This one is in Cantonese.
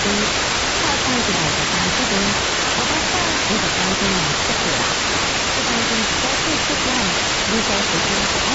靠上一个来个当这边，我发现你的当中呢是对啦，这当中比较最出来，你在时间